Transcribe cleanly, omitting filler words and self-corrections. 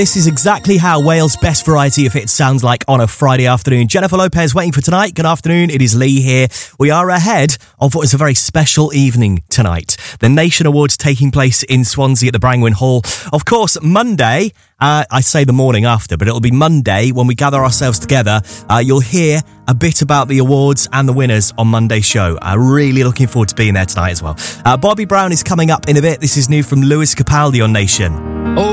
This is exactly how Wales' best variety of hits sounds like on a Friday afternoon. Jennifer Lopez waiting for tonight. Good afternoon, it is Lee here. We are ahead of what is a very special evening tonight. The Nation Awards taking place in Swansea at the Brangwyn Hall. Of course, Monday, I say the morning after, but it'll be Monday when we gather ourselves together. You'll hear a bit about the awards and the winners on Monday's show. Really looking forward to being there tonight as well. Bobby Brown is coming up in a bit. This is new from Lewis Capaldi on Nation. Oh,